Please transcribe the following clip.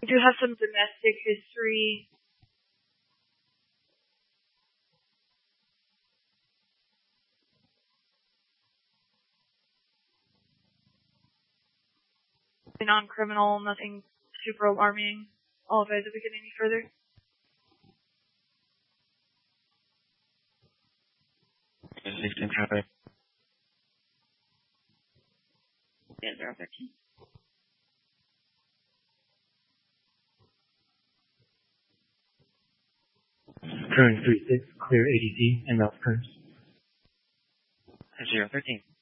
We do have some domestic history. Non-criminal, nothing super alarming. All advised if we get any further. Existing traffic. Yeah, 013. Current 36, clear ADC and Mouse curves. 013.